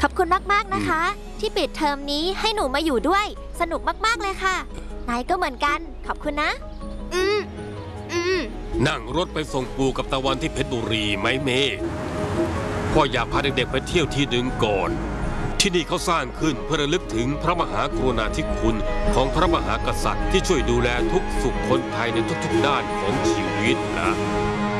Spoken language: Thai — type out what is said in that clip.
อบคุณมากๆนะคะ ที่ปิดเทอมนี้ให้หนูมาอยู่ด้วยสนุกมากๆเลยค่ะนายก็เหมือนกันขอบคุณนะนั่งรถไปส่งปู่กับตะวันที่เพชรบุรีไหมเมย์พ่ออยากพาเด็กๆไปเที่ยวที่หนึ่งก่อนที่นี่เขาสร้างขึ้นเพื่อระลึกถึงพระมหากรุณาธิคุณของพระมหากษัตริย์ที่ช่วยดูแลทุกสุขคนไทยในทุกๆด้านของชีวิตนะ